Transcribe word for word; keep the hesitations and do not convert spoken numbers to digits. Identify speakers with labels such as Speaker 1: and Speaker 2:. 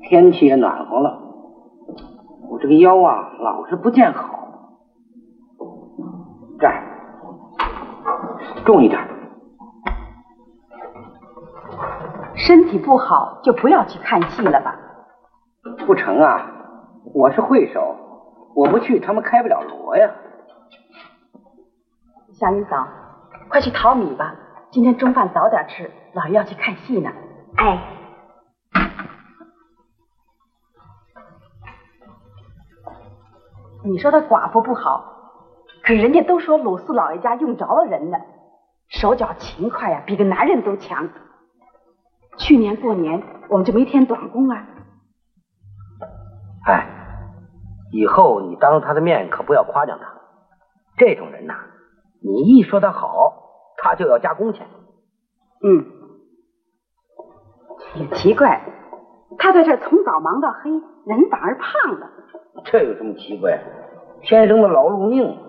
Speaker 1: 天气也暖和了，我这个腰啊老是不见好。这儿重一点。
Speaker 2: 身体不好就不要去看戏了吧？
Speaker 1: 不成啊，我是会手，我不去他们开不了锣呀。
Speaker 2: 小云嫂，快去淘米吧，今天中饭早点吃，老爷要去看戏呢。
Speaker 3: 哎。
Speaker 2: 你说他寡妇不好，可是人家都说鲁四老爷家用着了人呢，手脚勤快呀、啊，比个男人都强。去年过年我们就没添短工啊。
Speaker 1: 哎，以后你当着他的面可不要夸奖他，这种人呐、啊，你一说他好，他就要加工钱。
Speaker 2: 嗯，也奇怪，他在这儿从早忙到黑，人反而胖了。
Speaker 1: 这有什么奇怪？天生的劳碌命。